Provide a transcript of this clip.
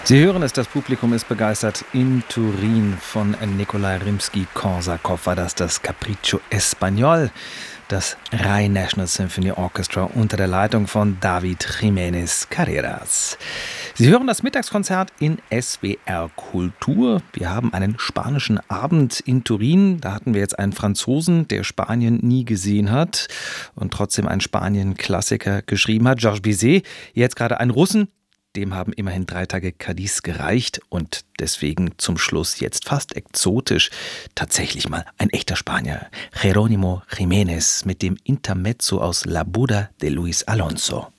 Sie hören es, das Publikum ist begeistert. In Turin von Nikolai Rimski-Korsakow war das Capriccio Español, das Rai National Symphony Orchestra unter der Leitung von David Jiménez Carreras. Sie hören das Mittagskonzert in SWR Kultur. Wir haben einen spanischen Abend in Turin. Da hatten wir jetzt einen Franzosen, der Spanien nie gesehen hat und trotzdem einen Spanien-Klassiker geschrieben hat, Georges Bizet. Jetzt gerade einen Russen. Dem haben immerhin 3 Tage Cadiz gereicht und deswegen zum Schluss jetzt fast exotisch tatsächlich mal ein echter Spanier. Jerónimo Jiménez mit dem Intermezzo aus La Boda de Luis Alonso.